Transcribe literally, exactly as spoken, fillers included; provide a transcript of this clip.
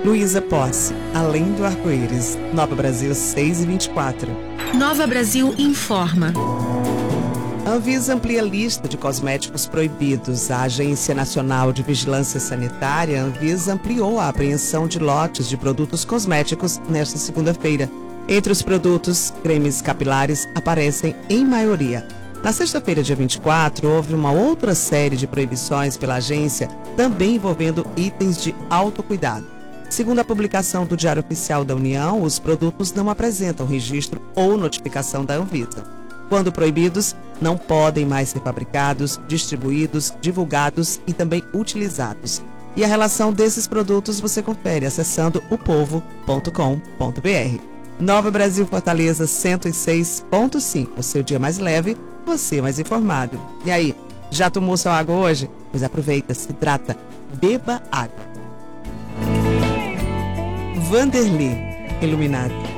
Luísa Posse, Além do Arco-Íris. Nova Brasil seis e vinte e quatro. Nova Brasil informa. A Anvisa amplia a lista de cosméticos proibidos. A Agência Nacional de Vigilância Sanitária, Anvisa, ampliou a apreensão de lotes de produtos cosméticos nesta segunda-feira. Entre os produtos, cremes capilares aparecem em maioria. Na sexta-feira, dia vinte e quatro, houve uma outra série de proibições pela agência, também envolvendo itens de autocuidado. Segundo a publicação do Diário Oficial da União, os produtos não apresentam registro ou notificação da Anvisa. Quando proibidos, não podem mais ser fabricados, distribuídos, divulgados e também utilizados. E a relação desses produtos você confere acessando o povo ponto com ponto br. Nova Brasil Fortaleza cento e seis ponto cinco. O seu dia mais leve, você mais informado. E aí, já tomou sua água hoje? Pois aproveita, se hidrata, beba água. Vanderly, Iluminado.